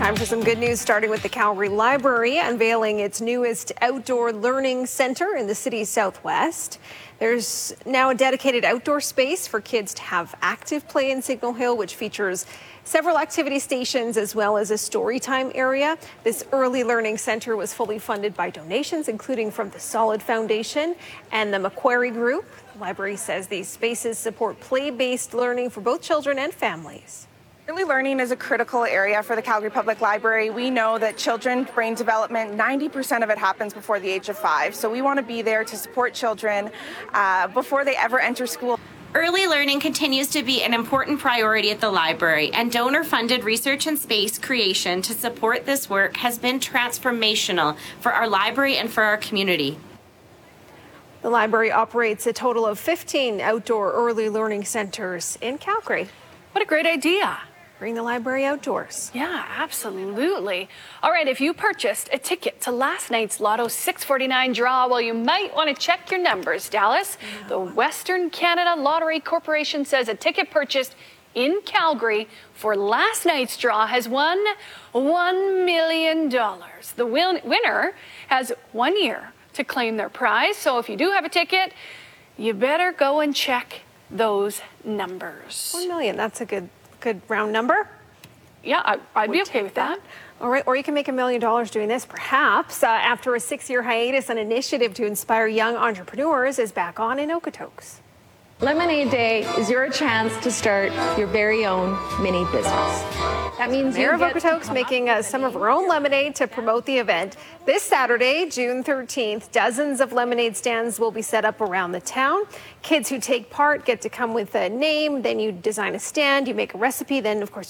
Time for some good news, starting with the Calgary Library unveiling its newest outdoor learning centre in the city's southwest. There's now a dedicated outdoor space for kids to have active play in Signal Hill, which features several activity stations as well as a story time area. This early learning centre was fully funded by donations, including from the Solid Foundation and the Macquarie Group. The library says these spaces support play-based learning for both children and families. Early learning is a critical area for the Calgary Public Library. We know that children's brain development, 90% of it happens before the age of 5. So we want to be there to support children before they ever enter school. Early learning continues to be an important priority at the library, and donor-funded research and space creation to support this work has been transformational for our library and for our community. The library operates a total of 15 outdoor early learning centres in Calgary. What a great idea. Bring the library outdoors. Yeah, absolutely. All right, if you purchased a ticket to last night's Lotto 649 draw, well, you might want to check your numbers, Dallas. The Western Canada Lottery Corporation says a ticket purchased in Calgary for last night's draw has won $1 million. The winner has 1 year to claim their prize. So if you do have a ticket, you better go and check those numbers. 1 million, that's a good round number. Yeah, I'd be okay with that. All right, or you can make $1 million doing this, perhaps. After a 6-year hiatus, an initiative to inspire young entrepreneurs is back on in Okotoks. Lemonade Day is your chance to start your very own mini business. That means Mayor of Okotoks making some of her own lemonade to promote the event. This Saturday, June 13th, dozens of lemonade stands will be set up around the town. Kids who take part get to come with a name, then you design a stand, you make a recipe, then of course